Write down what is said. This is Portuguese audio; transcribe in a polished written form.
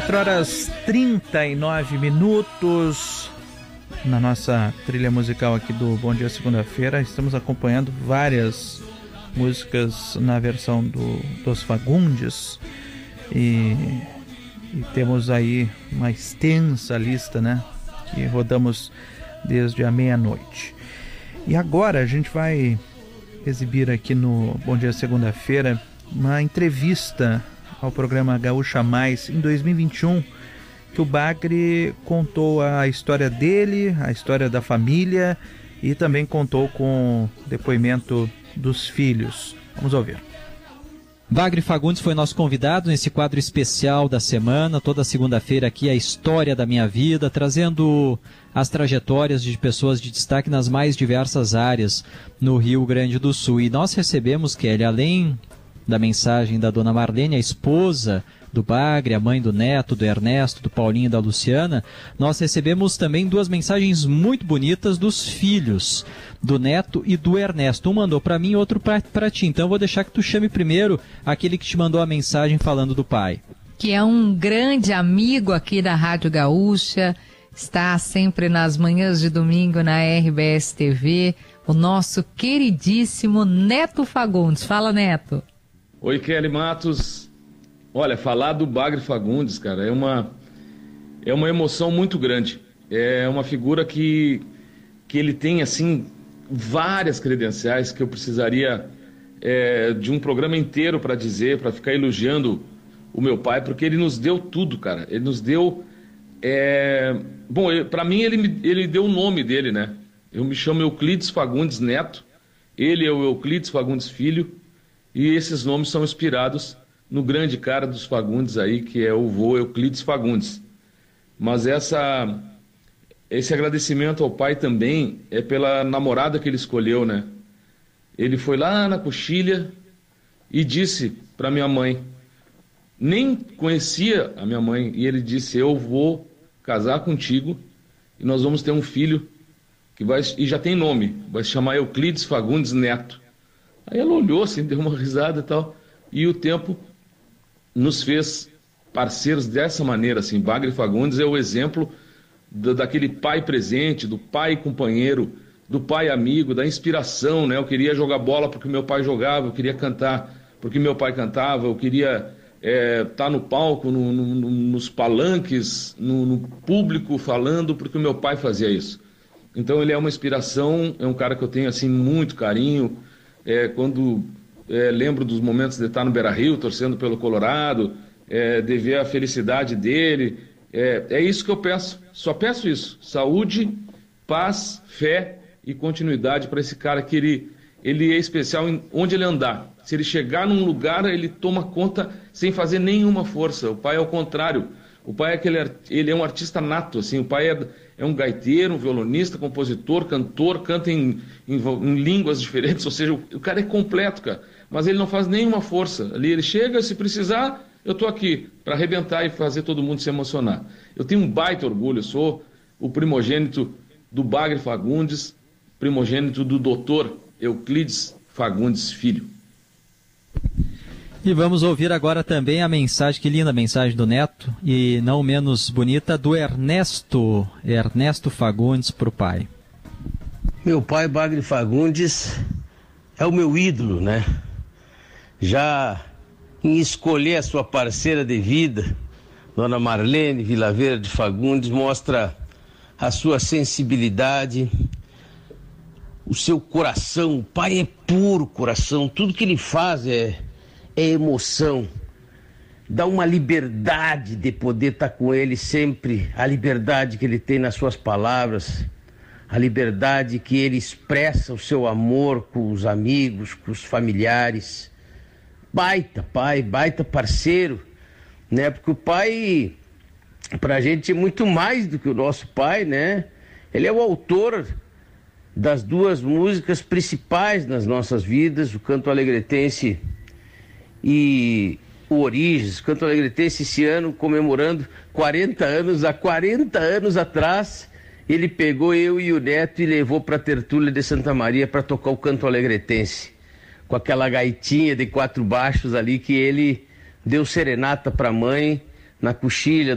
4h39 na nossa trilha musical aqui do Bom Dia Segunda-feira. Estamos acompanhando várias músicas na versão dos Fagundes e temos aí uma extensa lista, né, que rodamos desde a meia-noite. E agora a gente vai exibir aqui no Bom Dia Segunda-feira uma entrevista ao programa Gaúcha Mais em 2021, que o Bagre contou a história dele, a história da família e também contou com o depoimento dos filhos. Vamos ouvir. Bagre Fagundes foi nosso convidado nesse quadro especial da semana, toda segunda-feira aqui a história da minha vida, trazendo as trajetórias de pessoas de destaque nas mais diversas áreas no Rio Grande do Sul. E nós recebemos, Kelly, além da mensagem da dona Marlene, a esposa do Bagre, a mãe do Neto, do Ernesto, do Paulinho e da Luciana, nós recebemos também duas mensagens muito bonitas dos filhos, do Neto e do Ernesto. Um mandou para mim e outro para ti. Então eu vou deixar que tu chame primeiro aquele que te mandou a mensagem falando do pai. Que é um grande amigo aqui da Rádio Gaúcha, está sempre nas manhãs de domingo na RBS TV, o nosso queridíssimo Neto Fagundes. Fala, Neto. Oi, Kelly Matos. Olha, falar do Bagre Fagundes, cara, é uma emoção muito grande. É uma figura que ele tem, assim, várias credenciais que eu precisaria de um programa inteiro para dizer, para ficar elogiando o meu pai, porque ele nos deu tudo, cara. Ele nos deu... Bom, para mim ele deu o nome dele, né? Eu me chamo Euclides Fagundes Neto, ele é o Euclides Fagundes Filho, e esses nomes são inspirados no grande cara dos Fagundes aí, que é o vô Euclides Fagundes. Mas esse agradecimento ao pai também é pela namorada que ele escolheu, né? Ele foi lá na Coxilha e disse para minha mãe, nem conhecia a minha mãe, e ele disse, eu vou casar contigo e nós vamos ter um filho que e já tem nome, vai se chamar Euclides Fagundes Neto. Aí ela olhou assim, deu uma risada e tal, e o tempo nos fez parceiros dessa maneira, assim. Bagre Fagundes é o exemplo daquele pai presente, do pai companheiro, do pai amigo, da inspiração, né? Eu queria jogar bola porque meu pai jogava, eu queria cantar porque meu pai cantava, eu queria estar no palco, nos palanques, no público falando porque o meu pai fazia isso. Então ele é uma inspiração, é um cara que eu tenho assim muito carinho. Quando lembro dos momentos de estar no Beira-Rio, torcendo pelo Colorado, de ver a felicidade dele, é isso que eu peço, só peço isso, saúde, paz, fé e continuidade para esse cara que ele é especial em onde ele andar. Se ele chegar num lugar, ele toma conta sem fazer nenhuma força. O pai é o contrário. O pai ele é um artista nato, assim. O pai é um gaiteiro, um violonista, compositor, cantor, canta em línguas diferentes, ou seja, o cara é completo, cara. Mas ele não faz nenhuma força. Ali ele chega, se precisar, eu tô aqui para arrebentar e fazer todo mundo se emocionar. Eu tenho um baita orgulho, eu sou o primogênito do Bagre Fagundes, primogênito do doutor Euclides Fagundes Filho. E vamos ouvir agora também a mensagem, que linda mensagem do Neto, e não menos bonita, do Ernesto Fagundes para o pai. Meu pai, Bagre Fagundes, é o meu ídolo, né? Já em escolher a sua parceira de vida, Dona Marlene Vilaverde Fagundes, mostra a sua sensibilidade, o seu coração. O pai é puro coração, tudo que ele faz é emoção, dá uma liberdade de poder estar com ele sempre, a liberdade que ele tem nas suas palavras, a liberdade que ele expressa o seu amor com os amigos, com os familiares. Baita pai, baita parceiro, né? Porque o pai, pra gente, é muito mais do que o nosso pai, né? Ele é o autor das duas músicas principais nas nossas vidas, o Canto Alegretense e o Origens. Canto Alegretense esse ano comemorando 40 anos. Há 40 anos atrás ele pegou eu e o Neto e levou para a Tertúlia de Santa Maria para tocar o Canto Alegretense, com aquela gaitinha de 4 baixos ali que ele deu serenata para a mãe na Coxilha